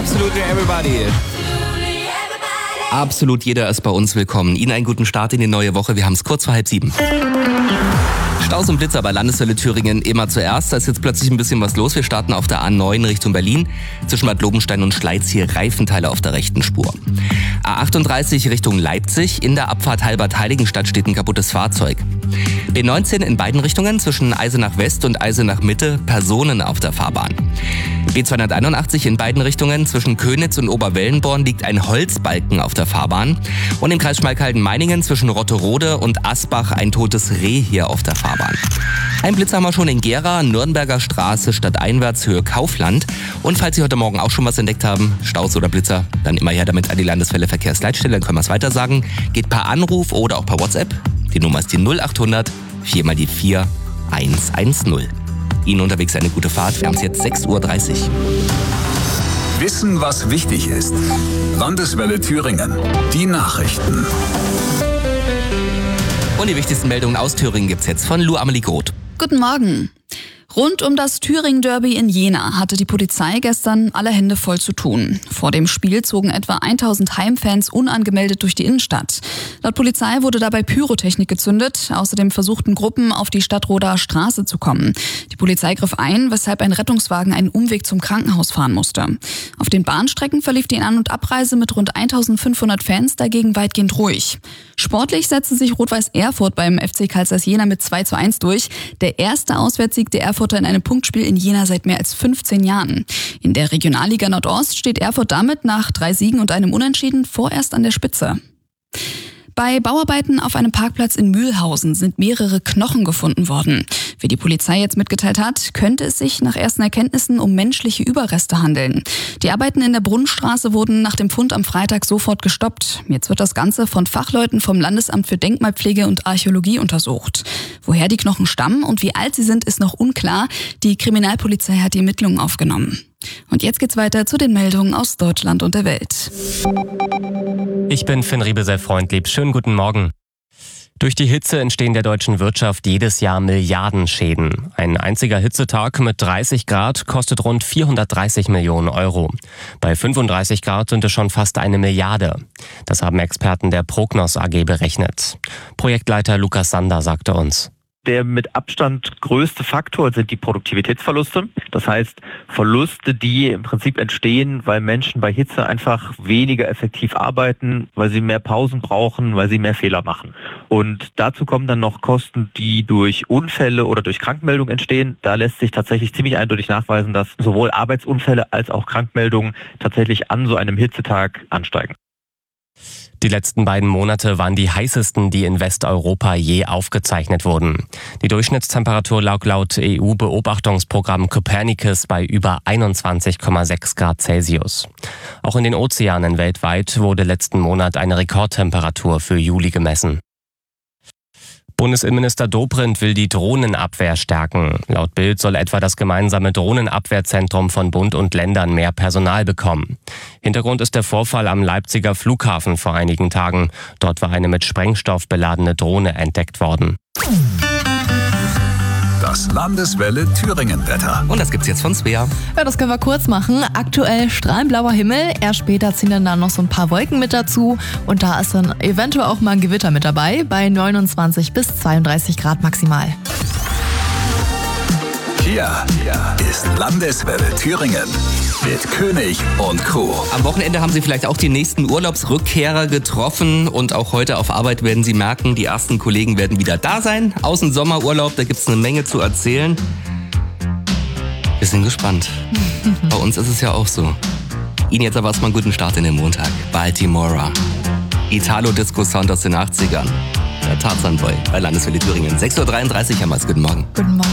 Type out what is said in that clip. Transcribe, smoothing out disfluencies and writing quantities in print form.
Absolutely everybody. Absolut jeder ist bei uns willkommen. Ihnen einen guten Start in die neue Woche. Wir haben es kurz vor 6:30. Staus und Blitzer bei Landeswelle Thüringen immer zuerst. Da ist jetzt plötzlich ein bisschen was los. Wir starten auf der A9 Richtung Berlin. Zwischen Bad Lobenstein und Schleiz hier Reifenteile auf der rechten Spur. A38 Richtung Leipzig. In der Abfahrt Halbert-Heiligenstadt steht ein kaputtes Fahrzeug. B19 in beiden Richtungen zwischen Eisenach West und Eisenach Mitte Personen auf der Fahrbahn. B281 in beiden Richtungen zwischen Könitz und Oberwellenborn liegt ein Holzbalken auf der Fahrbahn. Und im Kreis Schmalkalden-Meiningen zwischen Rotterode und Asbach ein totes Reh hier auf der Fahrbahn. Ein Blitz haben wir schon in Gera, Nürnberger Straße, stadteinwärts Höhe Kaufland. Und falls Sie heute Morgen auch schon was entdeckt haben, Staus oder Blitzer, dann immer her damit an die Landeswelle Verkehrsleitstelle, dann können wir es weiter sagen. Geht per Anruf oder auch per WhatsApp. Die Nummer ist die 0800 4 mal die 4 110. Ihnen unterwegs eine gute Fahrt. Wir haben es jetzt 6:30 Uhr. Wissen, was wichtig ist. Landeswelle Thüringen. Die Nachrichten. Und die wichtigsten Meldungen aus Thüringen gibt's jetzt von Lou Amelie Groth. Guten Morgen. Rund um das Thüringen-Derby in Jena hatte die Polizei gestern alle Hände voll zu tun. Vor dem Spiel zogen etwa 1000 Heimfans unangemeldet durch die Innenstadt. Laut Polizei wurde dabei Pyrotechnik gezündet. Außerdem versuchten Gruppen, auf die Stadtroder Straße zu kommen. Die Polizei griff ein, weshalb ein Rettungswagen einen Umweg zum Krankenhaus fahren musste. Auf den Bahnstrecken verlief die An- und Abreise mit rund 1500 Fans dagegen weitgehend ruhig. Sportlich setzte sich Rot-Weiß Erfurt beim FC Carl Zeiss Jena mit 2:1 durch. Der erste Auswärtssieg der Erfurter in einem Punktspiel in Jena seit mehr als 15 Jahren. In der Regionalliga Nordost steht Erfurt damit nach 3 Siegen und einem Unentschieden vorerst an der Spitze. Bei Bauarbeiten auf einem Parkplatz in Mühlhausen sind mehrere Knochen gefunden worden. Wie die Polizei jetzt mitgeteilt hat, könnte es sich nach ersten Erkenntnissen um menschliche Überreste handeln. Die Arbeiten in der Brunnenstraße wurden nach dem Fund am Freitag sofort gestoppt. Jetzt wird das Ganze von Fachleuten vom Landesamt für Denkmalpflege und Archäologie untersucht. Woher die Knochen stammen und wie alt sie sind, ist noch unklar. Die Kriminalpolizei hat die Ermittlungen aufgenommen. Und jetzt geht's weiter zu den Meldungen aus Deutschland und der Welt. Ich bin Finn Riebesell-Freundlieb. Schönen guten Morgen. Durch die Hitze entstehen der deutschen Wirtschaft jedes Jahr Milliardenschäden. Ein einziger Hitzetag mit 30 Grad kostet rund 430 Millionen Euro. Bei 35 Grad sind es schon fast 1 Milliarde. Das haben Experten der Prognos AG berechnet. Projektleiter Lukas Sander sagte uns: Der mit Abstand größte Faktor sind die Produktivitätsverluste. Das heißt, Verluste, die im Prinzip entstehen, weil Menschen bei Hitze einfach weniger effektiv arbeiten, weil sie mehr Pausen brauchen, weil sie mehr Fehler machen. Und dazu kommen dann noch Kosten, die durch Unfälle oder durch Krankmeldungen entstehen. Da lässt sich tatsächlich ziemlich eindeutig nachweisen, dass sowohl Arbeitsunfälle als auch Krankmeldungen tatsächlich an so einem Hitzetag ansteigen. Die letzten beiden Monate waren die heißesten, die in Westeuropa je aufgezeichnet wurden. Die Durchschnittstemperatur lag laut EU-Beobachtungsprogramm Copernicus bei über 21,6 Grad Celsius. Auch in den Ozeanen weltweit wurde letzten Monat eine Rekordtemperatur für Juli gemessen. Bundesinnenminister Dobrindt will die Drohnenabwehr stärken. Laut Bild soll etwa das gemeinsame Drohnenabwehrzentrum von Bund und Ländern mehr Personal bekommen. Hintergrund ist der Vorfall am Leipziger Flughafen vor einigen Tagen. Dort war eine mit Sprengstoff beladene Drohne entdeckt worden. Das Landeswelle Thüringen-Wetter. Und das gibt's jetzt von Svea. Ja, das können wir kurz machen. Aktuell strahlend blauer Himmel. Erst später ziehen dann noch so ein paar Wolken mit dazu. Und da ist dann eventuell auch mal ein Gewitter mit dabei. Bei 29 bis 32 Grad maximal. Hier ist Landeswelle Thüringen mit König und Co. Am Wochenende haben Sie vielleicht auch die nächsten Urlaubsrückkehrer getroffen und auch heute auf Arbeit werden Sie merken, die ersten Kollegen werden wieder da sein. Aus dem Sommerurlaub, da gibt's eine Menge zu erzählen. Wir sind gespannt. Bei uns ist es ja auch so. Ihnen jetzt aber erstmal einen guten Start in den Montag. Baltimora. Italo-Disco-Sound aus den 80ern. Der Tarzan Boy bei Landeswelle Thüringen. 6:33 Uhr haben wir es. Guten Morgen. Guten Morgen.